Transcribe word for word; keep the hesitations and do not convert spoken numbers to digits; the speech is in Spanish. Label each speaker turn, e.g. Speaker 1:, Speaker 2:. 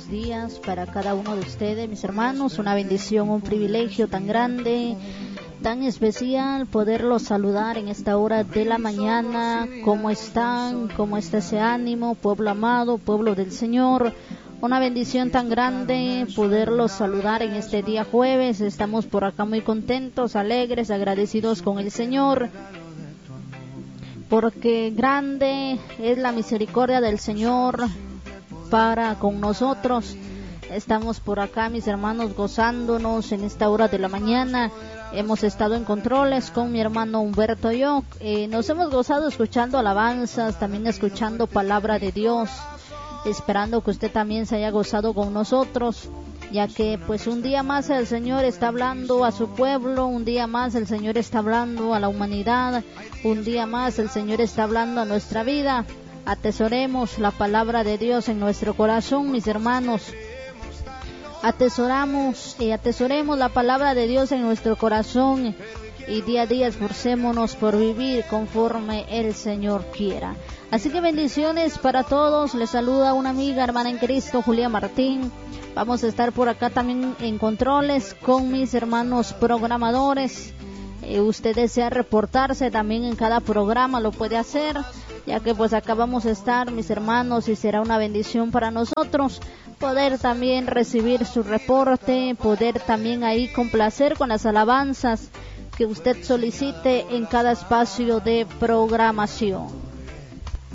Speaker 1: días para cada uno de ustedes, mis hermanos. Una bendición, un privilegio tan grande, tan especial poderlos saludar en esta hora de la mañana. ¿Cómo están? ¿Cómo está ese ánimo, pueblo amado, pueblo del Señor? Una bendición tan grande poderlos saludar en este día jueves. Estamos por acá muy contentos, alegres, agradecidos con el Señor, porque grande es la misericordia del Señor para con nosotros. Estamos por acá, mis hermanos, gozándonos en esta hora de la mañana. Hemos estado en controles con mi hermano Humberto y yo. Eh, nos hemos gozado escuchando alabanzas, también escuchando palabra de Dios, esperando que usted también se haya gozado con nosotros, ya que pues un día más el Señor está hablando a su pueblo, un día más el Señor está hablando a la humanidad, un día más el Señor está hablando a nuestra vida. Atesoremos la palabra de Dios en nuestro corazón, mis hermanos. Atesoramos y atesoremos la palabra de Dios en nuestro corazón y día a día esforcémonos por vivir conforme el Señor quiera. Así que bendiciones para todos. Les saluda una amiga, hermana en Cristo, Julián Martín. Vamos a estar por acá también en controles con mis hermanos programadores. Eh, usted desea reportarse también en cada programa, lo puede hacer, ya que pues acá vamos a estar, mis hermanos, y será una bendición para nosotros poder también recibir su reporte, poder también ahí complacer con las alabanzas que usted solicite en cada espacio de programación.